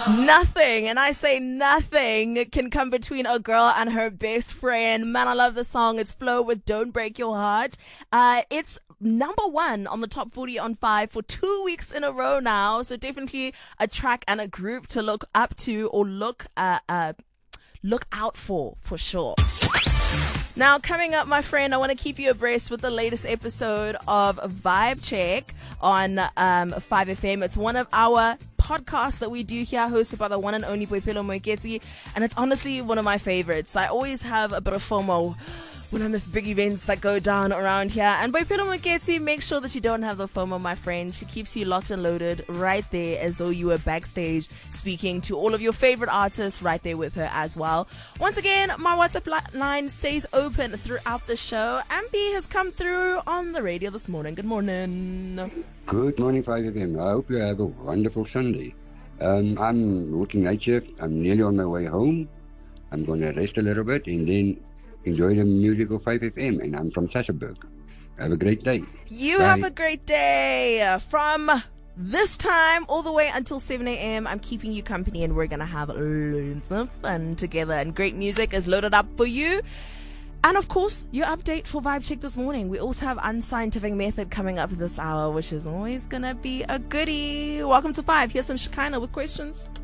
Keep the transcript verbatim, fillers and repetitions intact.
Nothing, and I say nothing, can come between a girl and her best friend. Man, I love the song. It's Flo with Don't Break Your Heart. Uh, it's number one on the top forty on five for two weeks in a row now. So definitely a track and a group to look up to or look uh, uh look out for, for sure. Now, coming up, my friend, I want to keep you abreast with the latest episode of Vibe Check on um, five F M. It's one of our podcasts that we do here, hosted by the one and only Boipelo Moeketsi, and it's honestly one of my favorites. I always have a bit of FOMO when I miss big events that go down around here. And Boipelo Moeketsi, make sure that you don't have the FOMO, my friend. She keeps you locked and loaded right there as though you were backstage speaking to all of your favorite artists right there with her as well. Once again, my WhatsApp line stays open throughout the show. Ambi has come through on the radio this morning. Good morning. Good morning, five F M. I hope you have a wonderful Sunday. Um, I'm working night shift. I'm nearly on my way home. I'm going to rest a little bit and then enjoy the music of five F M, and I'm from Sasolburg. Have a great day. You Bye. have a great day. From this time all the way until seven A M, I'm keeping you company, and we're going to have loads of fun together, and great music is loaded up for you. And of course, your update for Vibe Check this morning. We also have Unscientific Method coming up this hour, which is always going to be a goodie. Welcome to Five. Here's some Shekinah with questions.